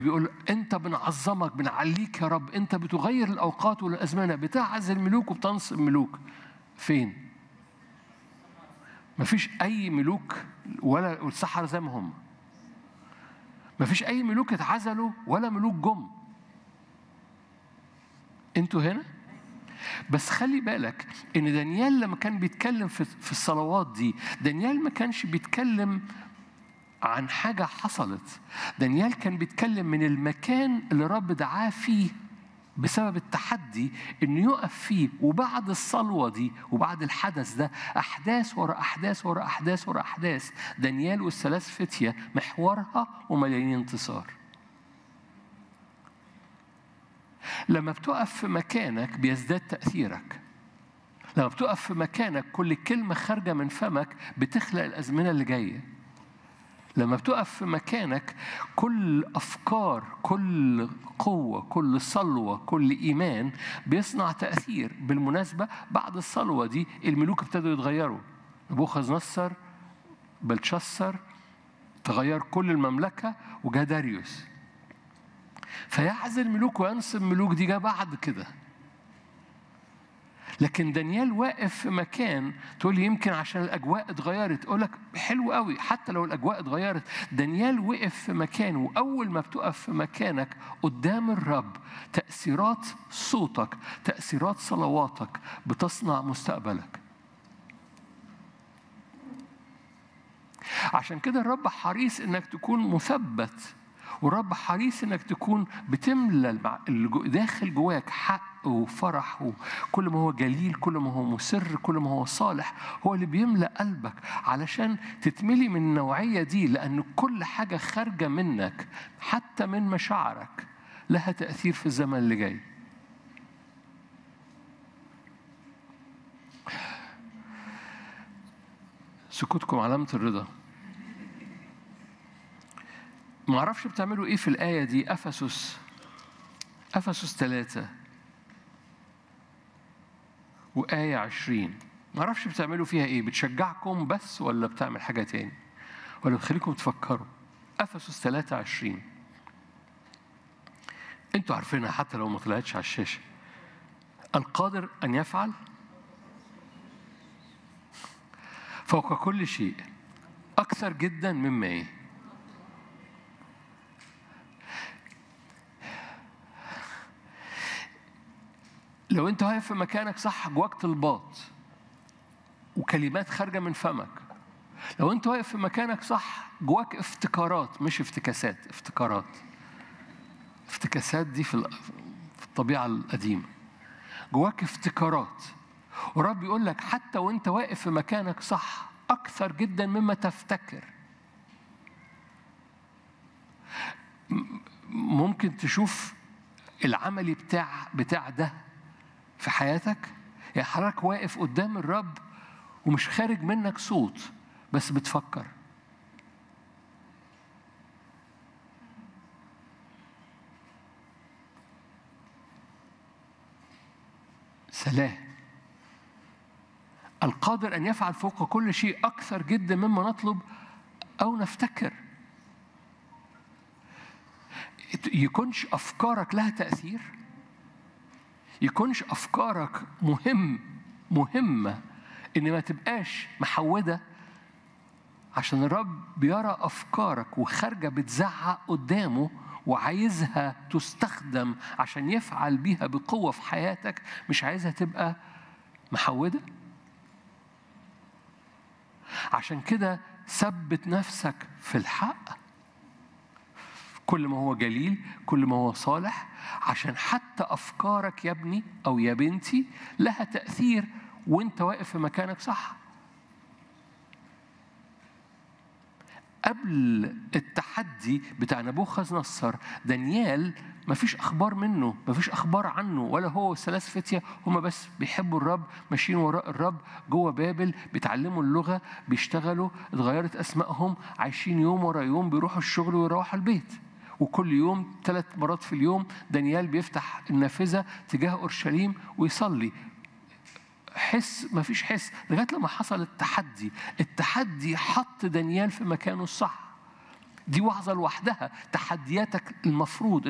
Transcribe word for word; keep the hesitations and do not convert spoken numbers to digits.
بيقول أنت بنعظمك بنعليك يا رب، أنت بتغير الأوقات والأزمنة، بتعزل الملوك وبتنصب ملوك. فين؟ مفيش أي ملوك ولا السحرة زي ما هم. مفيش أي ملوك اتعزلوا ولا ملوك جم. أنتوا هنا؟ بس خلي بالك إن دانيال لما كان بيتكلم في في الصلوات دي، دانيال ما كانش بيتكلم عن حاجة حصلت. دانيال كان بيتكلم من المكان اللي رب دعاه فيه بسبب التحدي إنه يقف فيه. وبعد الصلوة دي وبعد الحدث ده أحداث ورا أحداث ورا أحداث ورا أحداث، دانيال والثلاث فتية محورها ومليانين انتصار. لما بتقف في مكانك بيزداد تأثيرك. لما بتقف في مكانك كل كلمة خارجة من فمك بتخلق الأزمنة اللي جاية. لما بتقف في مكانك كل أفكار، كل قوة، كل صلوة، كل إيمان بيصنع تأثير. بالمناسبة بعد الصلوة دي الملوك ابتدوا يتغيروا. نبوخذ نصر، بلشسر، تغير كل المملكة وجاء داريوس. فيعزل ملوك وينصب ملوك دي جاء بعد كده. لكن دانيال واقف في مكان. تقول لي يمكن عشان الأجواء اتغيرت. أقول لك حلو قوي حتى لو الأجواء اتغيرت. دانيال وقف في مكانه، وأول ما بتقف في مكانك قدام الرب تأثيرات صوتك، تأثيرات صلواتك بتصنع مستقبلك. عشان كده الرب حريص إنك تكون مثبت، والرب حريص إنك تكون بتملى داخل جواك حق وفرح، وكل ما هو جليل، كل ما هو مسر، كل ما هو صالح هو اللي بيملأ قلبك علشان تتملي من النوعية دي. لأن كل حاجة خارجة منك حتى من مشاعرك لها تأثير في الزمن اللي جاي. سكوتكم علامة الرضا. ما اعرفش بتعملوا ايه في الآية دي. أفسس أفسس ثلاثة وآية عشرين. ما اعرفش بتعملوا فيها ايه. بتشجعكم بس ولا بتعمل حاجة تاني ولا بتخليكم تفكروا؟ أفسس ثلاثة عشرين. انتوا عارفينها حتى لو ما طلعتش على الشاشة. القادر أن يفعل فوق كل شيء أكثر جدا مما ايه. لو انت واقف في مكانك صح جواك طلبات وكلمات خارجة من فمك. لو انت واقف في مكانك صح جواك افتكارات، مش افتكاسات، افتكارات. افتكاسات دي في الطبيعة القديمة. جواك افتكارات، ورب يقول لك حتى وانت واقف في مكانك صح أكثر جدا مما تفتكر. ممكن تشوف العملي بتاع بتاع ده في حياتك. يعني حضرتك واقف قدام الرب ومش خارج منك صوت بس بتفكر. سلام. القادر أن يفعل فوق كل شيء أكثر جدا مما نطلب أو نفتكر. يكونش أفكارك لها تأثير، يكونش أفكارك مهم مهمة إن ما تبقاش محودة، عشان الرب بيرى أفكارك وخارجة بتزعق قدامه وعايزها تستخدم عشان يفعل بيها بقوة في حياتك، مش عايزها تبقى محودة. عشان كده ثبت نفسك في الحق كل ما هو جليل، كل ما هو صالح، عشان حتى أفكارك يا ابني أو يا بنتي لها تأثير وانت واقف في مكانك صح. قبل التحدي بتاع نبوخذ نصر دانيال مفيش أخبار منه، مفيش أخبار عنه، ولا هو والثلاث فتية هما بس بيحبوا الرب، ماشيين وراء الرب جوه بابل، بيتعلموا اللغة، بيشتغلوا، اتغيرت أسمائهم، عايشين يوم ورا يوم، بيروحوا الشغل ويروحوا البيت. وكل يوم ثلاث مرات في اليوم دانيال بيفتح النافذة تجاه أورشليم ويصلي. حس ما فيش حس لغاية لما حصل التحدي. التحدي حط دانيال في مكانه الصح. دي وعظة لوحدها. تحدياتك المفروض